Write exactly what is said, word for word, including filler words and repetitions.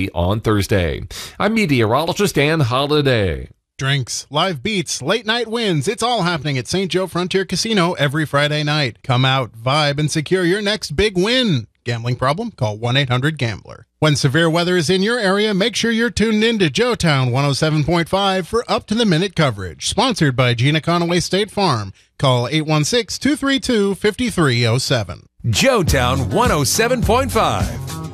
thirty on Thursday. I'm meteorologist Ann Holiday. Drinks, live beats, late night wins. It's all happening at Saint Joe Frontier Casino every Friday night. Come out, vibe, and secure your next big win. Gambling problem? Call one eight hundred gambler. When severe weather is in your area, make sure you're tuned in to Joetown one oh seven point five for up-to-the-minute coverage. Sponsored by Gina Conaway State Farm. Call eight one six, two three two, five three oh seven. Joetown one oh seven point five.